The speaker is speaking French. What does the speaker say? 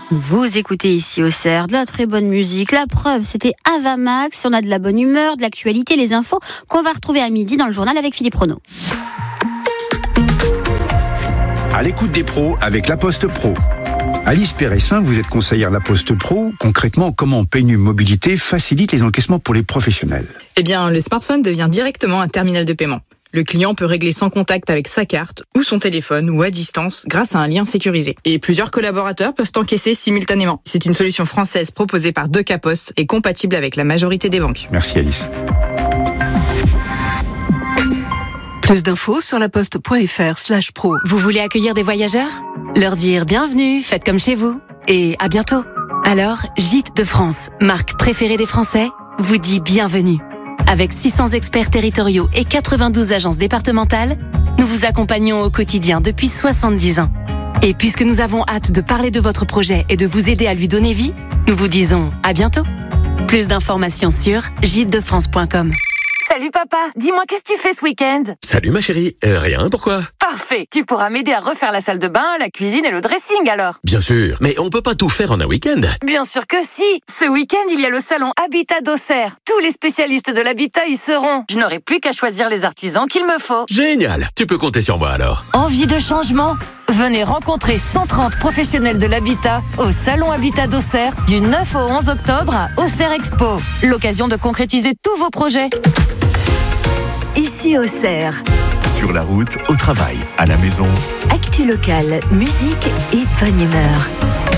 Vous écoutez ici au CER de la très bonne musique. La preuve, c'était Avamax. On a de la bonne humeur, de l'actualité, les infos qu'on va retrouver à midi dans le journal avec Philippe Renaud. À l'écoute des pros avec La Poste Pro. Alice Péressin, vous êtes conseillère La Poste Pro. Concrètement, comment PNU Mobilité facilite les encaissements pour les professionnels? Eh bien, le smartphone devient directement un terminal de paiement. Le client peut régler sans contact avec sa carte ou son téléphone ou à distance grâce à un lien sécurisé. Et plusieurs collaborateurs peuvent encaisser simultanément. C'est une solution française proposée par Decapost et compatible avec la majorité des banques. Merci Alice. Plus d'infos sur laposte.fr/pro. Vous voulez accueillir des voyageurs? Leur dire bienvenue, faites comme chez vous. Et à bientôt. Alors, Gîtes de France, marque préférée des Français, vous dit bienvenue. Avec 600 experts territoriaux et 92 agences départementales, nous vous accompagnons au quotidien depuis 70 ans. Et puisque nous avons hâte de parler de votre projet et de vous aider à lui donner vie, nous vous disons à bientôt. Plus d'informations sur gîtesdefrance.com. Salut papa, dis-moi qu'est-ce que tu fais ce week-end? Salut ma chérie, rien, pourquoi? Parfait, tu pourras m'aider à refaire la salle de bain, la cuisine et le dressing alors. Bien sûr, mais on peut pas tout faire en un week-end. Bien sûr que si. Ce week-end, il y a le salon Habitat d'Auxerre. Tous les spécialistes de l'habitat y seront. Je n'aurai plus qu'à choisir les artisans qu'il me faut. Génial, tu peux compter sur moi alors. Envie de changement? Venez rencontrer 130 professionnels de l'habitat au salon Habitat d'Auxerre du 9 au 11 octobre à Auxerre Expo. L'occasion de concrétiser tous vos projets. Ici Auxerre. Sur la route, au travail, à la maison. Actu locale, musique et bonne humeur.